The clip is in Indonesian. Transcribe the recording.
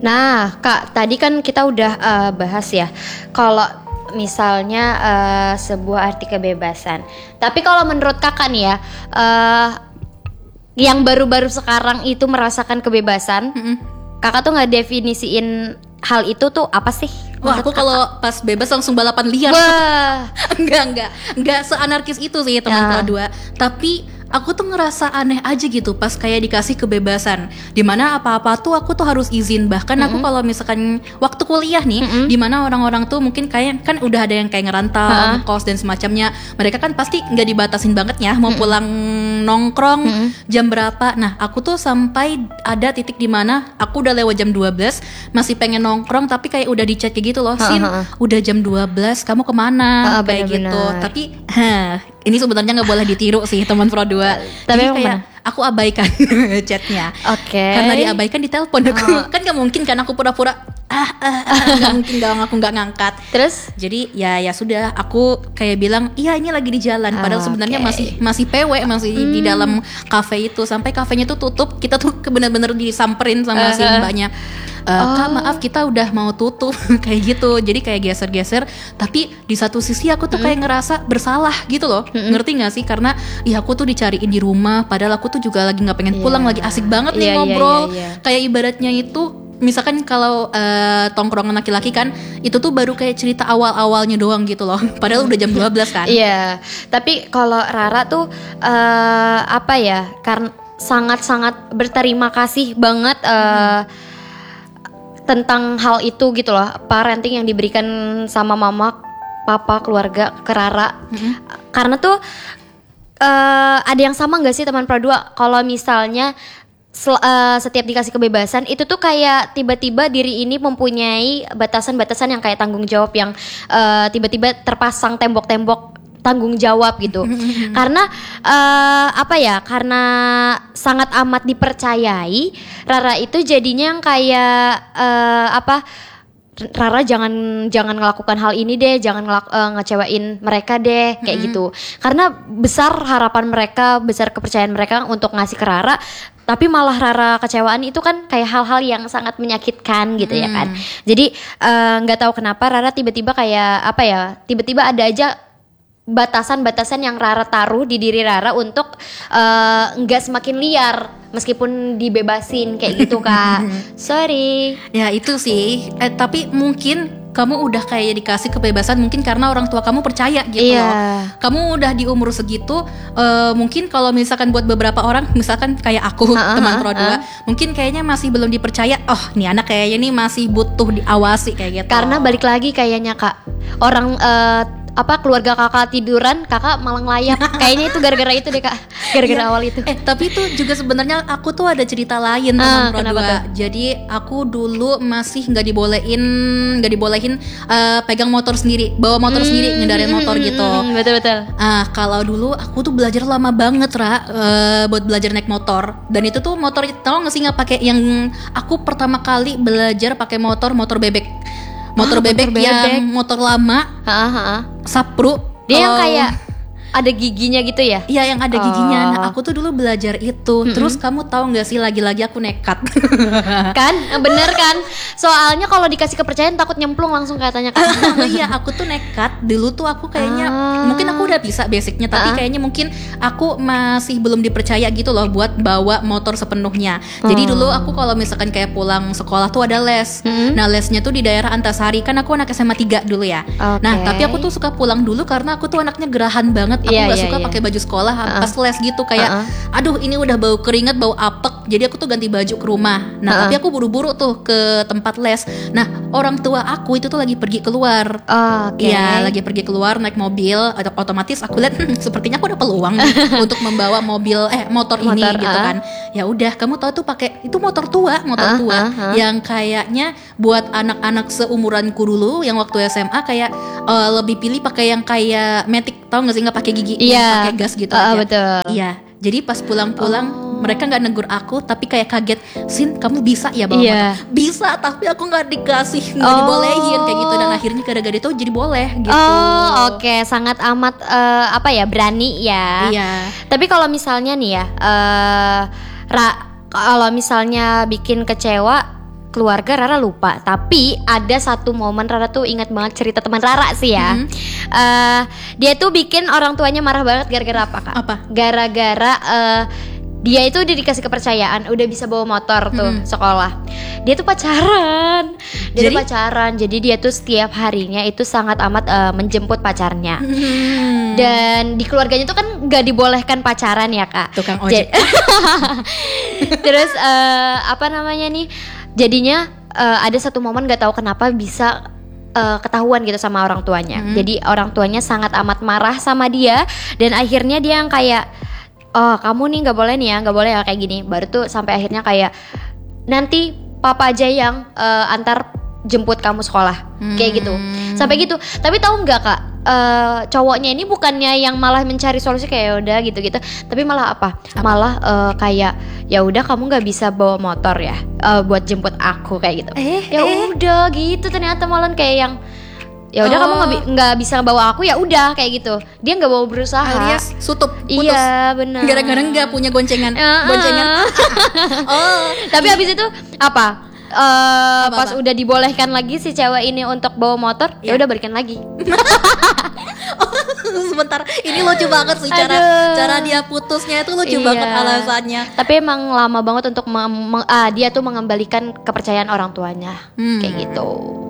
Nah, Kak, tadi kan kita udah bahas ya, kalau misalnya sebuah arti kebebasan. Tapi kalau menurut Kakak nih ya, yang baru-baru sekarang itu merasakan kebebasan, Kakak tuh nggak definisiin hal itu tuh apa sih? Wah, aku kalau pas bebas langsung balapan liar. Wah. enggak seanarkis itu sih teman Pro 2. Tapi aku tuh ngerasa aneh aja gitu pas kayak dikasih kebebasan, dimana apa-apa tuh aku tuh harus izin. Bahkan aku kalau misalkan waktu kuliah nih, dimana orang-orang tuh mungkin kayak kan udah ada yang kayak ngerantau, ngekos dan semacamnya, mereka kan pasti nggak dibatasin banget ya mau pulang nongkrong jam berapa. Nah aku tuh sampai ada titik dimana aku udah lewat jam 12 masih pengen nongkrong, tapi kayak udah di chat kayak gitu loh, Sin udah jam 12 kamu kemana, kayak gitu. Tapi ini sebenarnya nggak boleh ditiru sih teman Pro 2. Tapi jadi kayak aku abaikan chatnya. Karena diabaikan ditelepon aku. Kan nggak mungkin kan aku pura-pura nggak mungkin dong aku nggak ngangkat. Terus jadi ya sudah, aku kayak bilang iya ini lagi di jalan, padahal sebenarnya masih PW, masih di dalam kafe itu. Sampai kafenya tuh tutup, kita tuh bener-bener disamperin sama si mbaknya. Kak maaf kita udah mau tutup kayak gitu. Jadi kayak geser-geser, tapi di satu sisi aku tuh kayak ngerasa bersalah gitu loh. Ngerti gak sih? Karena ya aku tuh dicariin di rumah, padahal aku tuh juga lagi gak pengen pulang, lagi asik banget nih ngobrol. Kayak ibaratnya itu misalkan kalau tongkrongan laki-laki kan itu tuh baru kayak cerita awal-awalnya doang gitu loh. Padahal udah jam 12 kan. Iya. Tapi kalau Rara tuh apa ya? Karena sangat-sangat berterima kasih banget tentang hal itu gitu loh, parenting yang diberikan sama mama, papa, keluarga ke Rara. Karena tuh ada yang sama nggak sih teman Pro 2? Kalau misalnya setiap dikasih kebebasan itu tuh kayak tiba-tiba diri ini mempunyai batasan-batasan yang kayak tanggung jawab yang tiba-tiba terpasang tembok-tembok tanggung jawab gitu. Karena apa ya? Karena sangat amat dipercayai, Rara itu jadinya yang kayak Rara jangan ngelakukan hal ini deh, jangan ngecewain mereka deh, kayak gitu. Karena besar harapan mereka, besar kepercayaan mereka untuk ngasih ke Rara, tapi malah Rara kecewaan itu kan kayak hal-hal yang sangat menyakitkan gitu ya kan. Jadi nggak tahu kenapa Rara tiba-tiba kayak apa ya? Tiba-tiba ada aja batasan-batasan yang Rara taruh di diri Rara untuk nggak semakin liar meskipun dibebasin kayak gitu Kak. Sorry. Ya itu sih. Tapi mungkin kamu udah kayak dikasih kebebasan mungkin karena orang tua kamu percaya gitu loh. Kamu udah di umur segitu, mungkin kalau misalkan buat beberapa orang, misalkan kayak aku teman Pro 2, mungkin kayaknya masih belum dipercaya. Oh, nih anak kayaknya nih masih butuh diawasi kayak gitu. Karena balik lagi kayaknya Kak, orang keluarga kakak tiduran, kakak malah ngelayap. Kayaknya itu gara-gara itu deh Kak, gara-gara awal itu. Tapi itu juga sebenarnya aku tuh ada cerita lain teman Pro 2. Jadi aku dulu masih nggak dibolehin pegang motor sendiri, bawa motor sendiri, ngendarin motor gitu. Betul. Kalau dulu aku tuh belajar lama banget buat belajar naik motor. Dan itu tuh motor, tau nggak sih nggak pakai yang aku pertama kali belajar pakai motor bebek. Motor bebek yang motor lama, Sapru. Dia yang kayak ada giginya gitu ya? Iya, yang ada giginya. Nah, aku tuh dulu belajar itu. Terus kamu tahu nggak sih, lagi-lagi aku nekat. Kan, bener kan? Soalnya kalau dikasih kepercayaan takut nyemplung langsung katanya kan. Iya, aku tuh nekat. Dulu tuh aku kayaknya mungkin aku udah bisa basicnya, tapi kayaknya mungkin aku masih belum dipercaya gitu loh buat bawa motor sepenuhnya. Jadi dulu aku kalau misalkan kayak pulang sekolah tuh ada les. Nah, lesnya tuh di daerah Antasari. Kan aku anak SMA 3 dulu ya. Nah, tapi aku tuh suka pulang dulu karena aku tuh anaknya gerahan banget. Aku gak suka pakai baju sekolah pas les gitu. Kayak aduh ini udah bau keringat, bau apek. Jadi aku tuh ganti baju ke rumah. Nah tapi aku buru-buru tuh ke tempat les. Nah orang tua aku itu tuh lagi pergi keluar. Iya, lagi pergi keluar naik mobil. Otomatis aku lihat sepertinya aku ada peluang nih untuk membawa motor ini gitu kan. Ya udah, kamu tahu tuh pakai itu motor tua yang kayaknya buat anak-anak seumuranku dulu yang waktu SMA kayak lebih pilih pakai yang kayak Matic, tau nggak sih, nggak pakai gigi, pakai gas gitu aja. Betul. Iya, jadi pas pulang mereka nggak negur aku, tapi kayak kaget, Sin kamu bisa ya bawa motor? Bisa, tapi aku nggak dikasih, nggak dibolehin kayak gitu. Dan akhirnya gara-gara itu jadi boleh gitu. Oke. Sangat amat berani ya. Iya. Tapi kalau misalnya nih ya, kalau misalnya bikin kecewa, keluarga Rara lupa. Tapi ada satu momen Rara tuh ingat banget cerita teman Rara sih ya. Dia tuh bikin orang tuanya marah banget gara-gara apa Kak? Apa? Gara-gara dia itu udah dikasih kepercayaan, udah bisa bawa motor tuh sekolah. Dia tuh pacaran. Jadi dia tuh setiap harinya itu sangat amat menjemput pacarnya. Dan di keluarganya tuh kan gak dibolehkan pacaran ya Kak. Tukang ojek. Terus apa namanya nih? Jadinya ada satu momen gak tahu kenapa bisa ketahuan gitu sama orang tuanya. Jadi orang tuanya sangat amat marah sama dia. Dan akhirnya dia yang kayak, oh kamu nih nggak boleh nih ya, nggak boleh ya kayak gini. Baru tuh sampai akhirnya kayak nanti papa aja yang antar jemput kamu sekolah, kayak gitu. Sampai gitu. Tapi tahu nggak Kak, cowoknya ini bukannya yang malah mencari solusi kayak udah gitu-gitu, tapi malah apa? Malah kayak ya udah kamu nggak bisa bawa motor ya buat jemput aku kayak gitu. Ya udah gitu ternyata malah kayak yang ya udah kamu nggak bisa bawa aku ya udah kayak gitu. Dia nggak mau berusaha. Alias sutup, putus. Iya benar. Gara-gara nggak punya goncengan. Tapi habis itu apa? Pas udah dibolehkan lagi si cewek ini untuk bawa motor, ya udah balikan lagi. Sebentar, ini lucu banget sih cara dia putusnya itu lucu banget alasannya. Tapi emang lama banget untuk dia tuh mengembalikan kepercayaan orang tuanya, kayak gitu.